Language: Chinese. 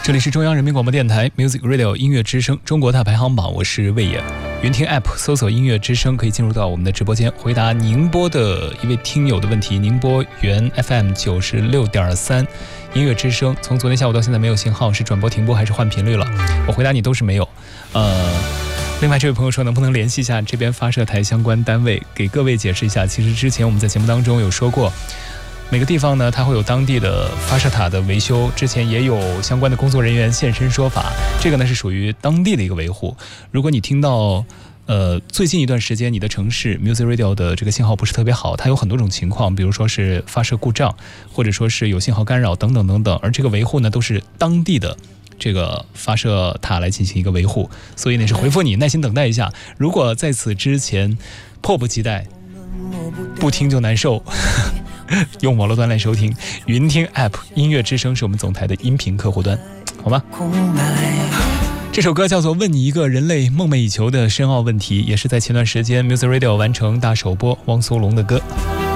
这里是中央人民广播电台 Music Radio 音乐之声中国大排行榜，我是魏野。云听 App 搜索音乐之声可以进入到我们的直播间，回答宁波的一位听友的问题。宁波原 FM 96.3音乐之声从昨天下午到现在没有信号，是转播停播还是换频率了？我回答你都是没有。另外这位朋友说能不能联系一下这边发射台相关单位，给各位解释一下。其实之前我们在节目当中有说过，每个地方呢它会有当地的发射塔的维修，之前也有相关的工作人员现身说法，这个呢是属于当地的一个维护。如果你听到最近一段时间你的城市 Music Radio 的这个信号不是特别好，它有很多种情况，比如说是发射故障，或者说是有信号干扰等等等等，而这个维护呢都是当地的这个发射塔来进行一个维护，所以呢是回复你耐心等待一下。如果在此之前迫不及待，不听就难受用网络端来收听云听 App 音乐之声是我们总台的音频客户端，好吗？这首歌叫做问你一个人类梦寐以求的深奥问题，也是在前段时间 Music Radio 完成大首播汪苏泷的歌。